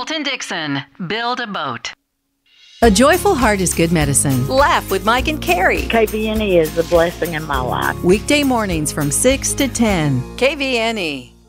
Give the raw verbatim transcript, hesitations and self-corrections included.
Colton Dixon, Build a Boat. A joyful heart is good medicine. Laugh with Mike and Carrie. K V N E is a blessing in my life. Weekday mornings from six to ten. K V N E.